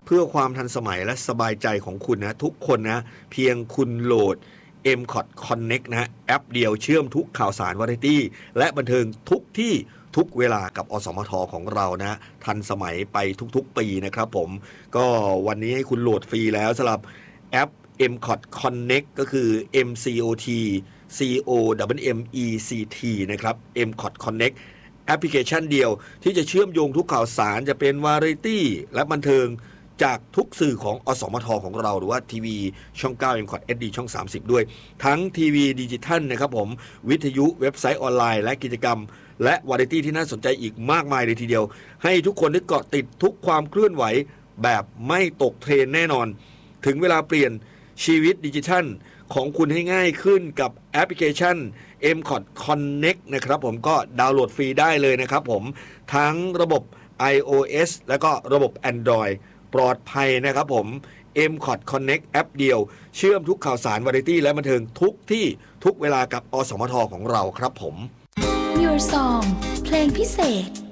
เพื่อความทันสมัยและสบายใจของคุณนะทุกคนนะเพียงคุณโหลด MCOT Connect นะฮะแอปเดียวเชื่อมทุกข่าวสารวาไรตี้และบันเทิงทุกที่ทุกเวลากับอสมทของเรานะทันสมัยไปทุกๆปีนะครับผมก็วันนี้ให้คุณโหลดฟรีแล้วสำหรับแอป MCOT Connect ก็คือ MCOT COMMECT นะครับ MCOT Connect แอปพลิเคชันเดียวที่จะเชื่อมโยงทุกข่าวสารจะเป็นวาไรตี้และบันเทิงจากทุกสื่อของอสมทของเราหรือว่าทีวีช่อง 9 MCOT HD ช่อง 30 ด้วยทั้งทีวีดิจิทัลนะครับผมวิทยุเว็บไซต์ออนไลน์และกิจกรรมและวาไรตี้ที่น่าสนใจอีกมากมายเลยทีเดียวให้ทุกคนได้เกาะติดทุกความเคลื่อนไหวแบบไม่ตกเทรนแน่นอนถึงเวลาเปลี่ยนชีวิตดิจิทัลของคุณให้ง่ายขึ้นกับแอปพลิเคชัน MCOT Connect นะครับผมก็ดาวน์โหลดฟรีได้เลยนะครับผมทั้งระบบ iOS แล้วก็ระบบ Android ปลอดภัยนะครับผม MCOT Connect แอปเดียวเชื่อมทุกข่าวสารวาไรตี้และบันเทิงทุกที่ทุกเวลากับอสมทของเราครับผม Your Song เพลงพิเศษ